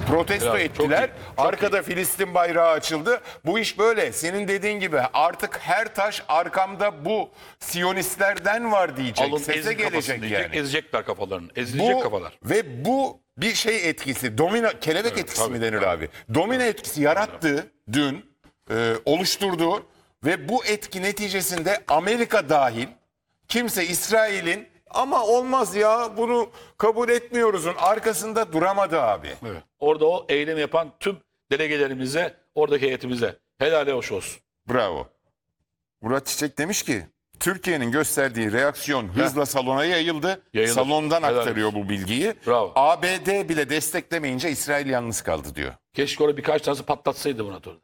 protesto Bravo, ettiler. çok iyi, çok Arkada Filistin bayrağı açıldı. Bu iş böyle. Senin dediğin gibi artık her taş arkamda bu Siyonistlerden var diyecek. Alın Sese ezik kafasını gelecek diyecek, yani. ezecekler kafalarını. Ezilecek kafalar. Ve bu bir şey etkisi, kelebek etkisi tabii, mi denir tabii. abi? Domino etkisi yarattı dün, oluşturdu ve bu etki neticesinde Amerika dahil kimse İsrail'in ama olmaz ya bunu kabul etmiyoruzun arkasında duramadı abi. Evet. Orada o eylem yapan tüm delegelerimize, oradaki heyetimize helal hoş olsun. Bravo. Murat Çiçek demiş ki Türkiye'nin gösterdiği reaksiyon hızla salona yayıldı. Yayılır. Salondan Helal aktarıyor bu bilgiyi. Bravo. ABD bile desteklemeyince İsrail yalnız kaldı diyor. Keşke orada birkaç tanesi patlatsaydı Murat orada.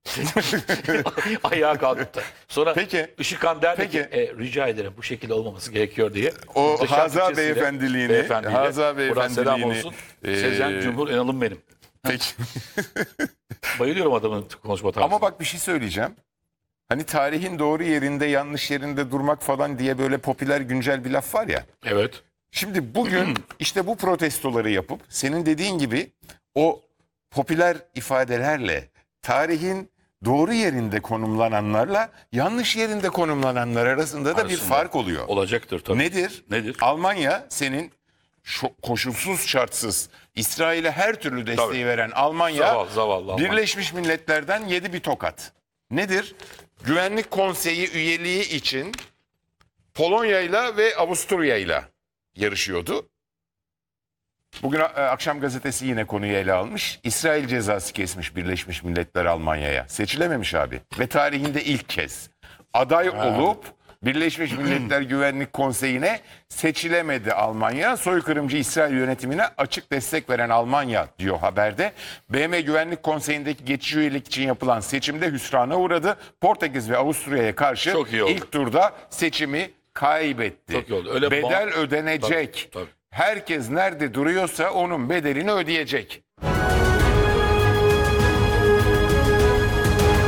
Ayağa kalktı. Sonra Peki. Işıkhan derdi Peki. ki rica ederim bu şekilde olmaması gerekiyor diye. O Muhteşem Haza Türkçesiyle, beyefendiliğini, Haza buradan selam beyefendiliğini, olsun. Sezen Cumhur Enal'ım benim. Peki. Bayılıyorum adamın konuşma tarzına. Ama bak bir şey söyleyeceğim. Hani tarihin doğru yerinde yanlış yerinde durmak falan diye böyle popüler güncel bir laf var ya. Evet. Şimdi bugün işte bu protestoları yapıp senin dediğin gibi o popüler ifadelerle tarihin doğru yerinde konumlananlarla yanlış yerinde konumlananlar arasında da bir Arasında. fark oluyor. Olacaktır tabii. Nedir? Nedir? Almanya senin koşulsuz şartsız İsrail'e her türlü desteği Tabii. veren Almanya Zavallı Almanya. Birleşmiş Milletler'den yedi bir tokat. Nedir? Güvenlik Konseyi üyeliği için Polonya'yla ve Avusturya'yla yarışıyordu. Bugün akşam gazetesi yine konuyu ele almış. İsrail cezası kesmiş Birleşmiş Milletler Almanya'ya. Seçilememiş abi. Ve tarihinde ilk kez aday olup Birleşmiş Milletler Güvenlik Konseyi'ne seçilemedi Almanya. Soykırımcı İsrail yönetimine açık destek veren Almanya diyor haberde. BM Güvenlik Konseyi'ndeki geçici üyelik için yapılan seçimde hüsrana uğradı. Portekiz ve Avusturya'ya karşı Çok iyi oldu. ilk turda seçimi kaybetti. Çok iyi oldu. Öyle Bedel ödenecek. Tabii. Herkes nerede duruyorsa onun bedelini ödeyecek.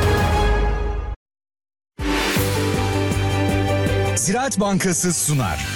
Ziraat Bankası sunar.